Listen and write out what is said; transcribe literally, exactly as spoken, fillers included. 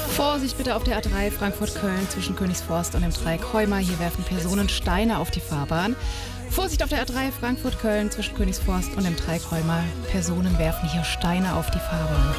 Vorsicht bitte auf der A drei Frankfurt-Köln zwischen Königsforst und dem Dreieck Heuma. Hier werfen Personen Steine auf die Fahrbahn. Vorsicht auf der A drei Frankfurt-Köln zwischen Königsforst und dem Dreieck Heuma. Personen werfen hier Steine auf die Fahrbahn.